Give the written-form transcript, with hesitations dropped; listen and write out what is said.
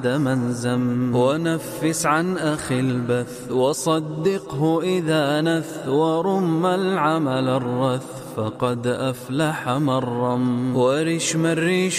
من زم. ونفس عن أخي البث وصدقه إذا نث، ورم العمل الرث فقد أفلح من رم. ورش من ريش